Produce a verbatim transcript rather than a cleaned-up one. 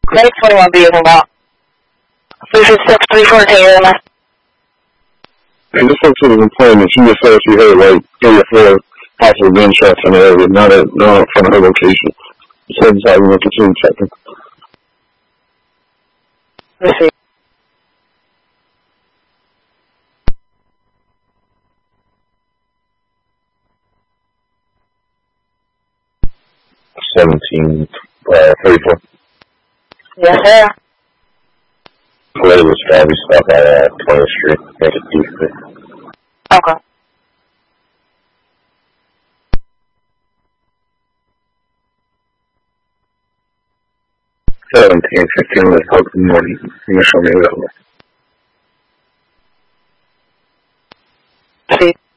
Make twenty-one vehicle now. three six six, three four, can you hear me? And this looks like a complaint that you just said you heard like three or four possible gunshots in the area, not at, not in front of her location. You said it's not even continue checking. Let's see. seventeen, uh, thirty-four. Yes, sir. Later was Gabby stop at uh, twentieth Street, make it deeper. Okay. seventeen, fifteen, let's go to the morning. You can show me that. See.